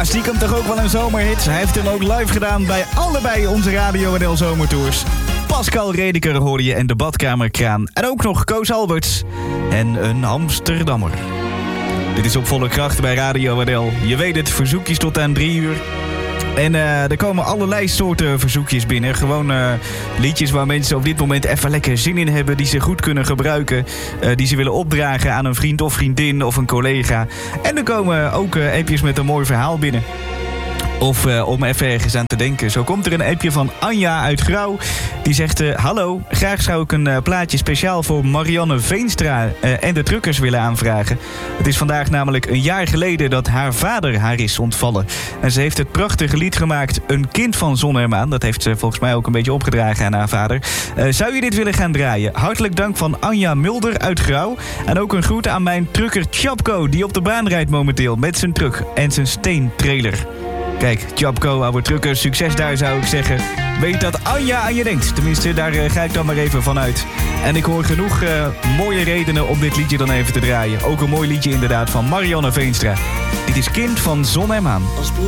Ja, stiekem toch ook wel een zomerhit. Hij heeft hem ook live gedaan bij allebei onze Radio NL Zomertours. Pascal Rediker hoorde je en de badkamerkraan. En ook nog Koos Alberts en een Amsterdammer. Dit is op volle kracht bij Radio NL. Je weet het, verzoekjes tot aan 3 uur. En er komen allerlei soorten verzoekjes binnen. Gewoon liedjes waar mensen op dit moment even lekker zin in hebben. Die ze goed kunnen gebruiken. Die ze willen opdragen aan een vriend of vriendin of een collega. En er komen ook appjes met een mooi verhaal binnen. Of om even ergens aan te denken. Zo komt er een appje van Anja uit Grauw. Die zegt, hallo, graag zou ik een plaatje speciaal voor Marianne Veenstra en de truckers willen aanvragen. Het is vandaag namelijk een jaar geleden dat haar vader haar is ontvallen. En ze heeft het prachtige lied gemaakt, Een kind van zon en maan. Dat heeft ze volgens mij ook een beetje opgedragen aan haar vader. Zou je dit willen gaan draaien? Hartelijk dank van Anja Mulder uit Grauw. En ook een groet aan mijn trucker Tjapko, die op de baan rijdt momenteel met zijn truck en zijn steentrailer. Kijk, Tjapko, oude trucker, succes daar zou ik zeggen. Weet dat Anja aan je denkt. Tenminste, daar ga ik dan maar even van uit. En ik hoor genoeg mooie redenen om dit liedje dan even te draaien. Ook een mooi liedje inderdaad van Marianne Veenstra. Dit is Kind van Zon en Maan.